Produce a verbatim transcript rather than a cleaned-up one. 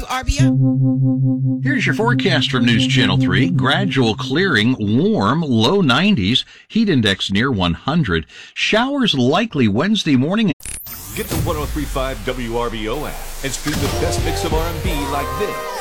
R B O. Here's your forecast from News Channel three. Gradual clearing, warm, low nineties, heat index near one hundred. Showers likely Wednesday morning. Get the one oh three point five W R B O app and stream the best mix of R and B like this.